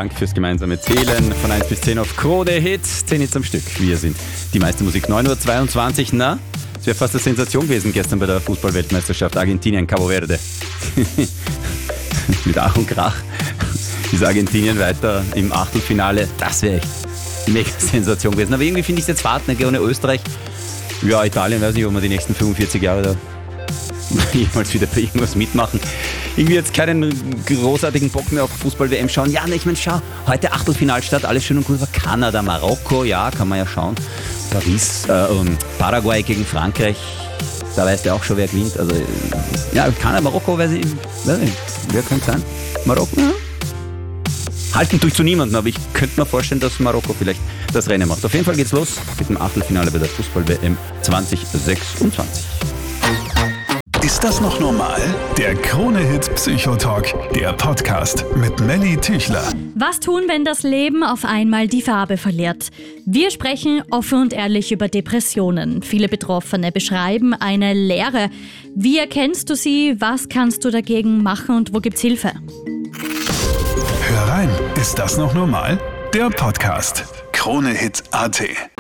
Dank fürs gemeinsame Zählen. Von 1 bis 10 auf Krone Hits. 10 Hits am Stück. Wir sind die meiste Musik. 9.22 Uhr. Na, es wäre fast eine Sensation gewesen gestern bei der Fußball-Weltmeisterschaft. Argentinien, Cabo Verde. Mit Ach und Krach ist Argentinien weiter im Achtelfinale. Das wäre echt mega Sensation gewesen. Aber irgendwie finde ich es jetzt fad, ne? Ohne Österreich. Ja, Italien, weiß nicht, ob wir die nächsten 45 Jahre da jemals wieder bei irgendwas mitmachen. Irgendwie jetzt keinen großartigen Bock mehr auf Fußball-WM schauen. Ja, ne, ich meine, schau, heute Achtelfinalstart, alles schön und gut. Kanada, Marokko, ja, kann man ja schauen. Paris, Paraguay gegen Frankreich, da weißt du auch schon, wer gewinnt. Also, ja, Kanada, Marokko, weiß nicht, wer könnte es sein? Marokko, ja. Halten tue ich zu niemandem, aber ich könnte mir vorstellen, dass Marokko vielleicht das Rennen macht. Auf jeden Fall geht's los mit dem Achtelfinale bei der Fußball-WM 2026. Ist das noch normal? Der Krone-Hit Psychotalk, der Podcast mit Melly Tüchler. Was tun, wenn das Leben auf einmal die Farbe verliert? Wir sprechen offen und ehrlich über Depressionen. Viele Betroffene beschreiben eine Leere. Wie erkennst du sie? Was kannst du dagegen machen und wo gibt's Hilfe? Hör rein, ist das noch normal? Der Podcast. Krone-Hit.at